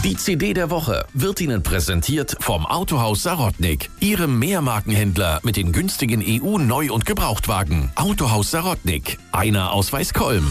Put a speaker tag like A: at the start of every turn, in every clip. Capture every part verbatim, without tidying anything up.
A: Die C D der Woche wird Ihnen präsentiert vom Autohaus Sarotnik, Ihrem Mehrmarkenhändler mit den günstigen E U-Neu- und Gebrauchtwagen. Autohaus Sarotnik, einer aus Weißkolm.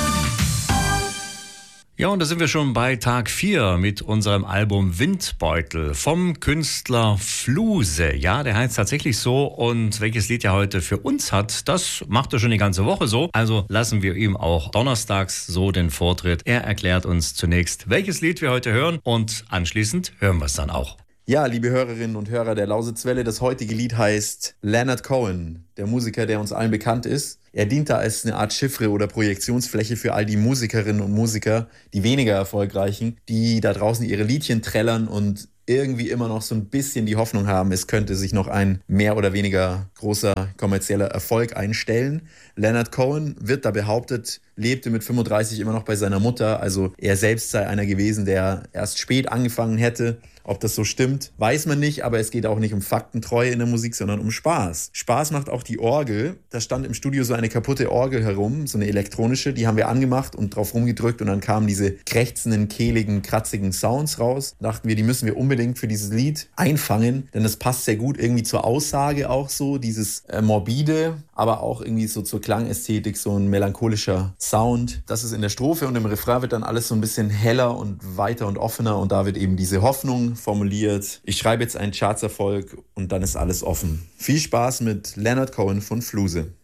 B: Ja, und da sind wir schon bei Tag vier mit unserem Album Windbeutel vom Künstler Fluse. Ja, der heißt tatsächlich so, und welches Lied er heute für uns hat, das macht er schon die ganze Woche so. Also lassen wir ihm auch donnerstags so den Vortritt. Er erklärt uns zunächst, welches Lied wir heute hören, und anschließend hören wir es dann auch.
C: Ja, liebe Hörerinnen und Hörer der Lausitzwelle, das heutige Lied heißt Leonard Cohen, der Musiker, der uns allen bekannt ist. Er dient da als eine Art Chiffre oder Projektionsfläche für all die Musikerinnen und Musiker, die weniger erfolgreichen, die da draußen ihre Liedchen trällern und irgendwie immer noch so ein bisschen die Hoffnung haben, es könnte sich noch ein mehr oder weniger großer kommerzieller Erfolg einstellen. Leonard Cohen, wird da behauptet, lebte mit fünfunddreißig immer noch bei seiner Mutter. Also er selbst sei einer gewesen, der erst spät angefangen hätte. Ob das so stimmt, weiß man nicht, aber es geht auch nicht um Faktentreue in der Musik, sondern um Spaß. Spaß macht auch die Orgel. Da stand im Studio so eine kaputte Orgel herum, so eine elektronische, die haben wir angemacht und drauf rumgedrückt und dann kamen diese krächzenden, kehligen, kratzigen Sounds raus. Da dachten wir, die müssen wir unbedingt für dieses Lied einfangen, denn das passt sehr gut irgendwie zur Aussage auch so, dieses äh, morbide, aber auch irgendwie so zur Klangästhetik, so ein melancholischer Sound. Das ist in der Strophe, und im Refrain wird dann alles so ein bisschen heller und weiter und offener, und da wird eben diese Hoffnung formuliert. Ich schreibe jetzt einen Chartserfolg und dann ist alles offen. Viel Spaß mit Leonard Cohen von Fluse.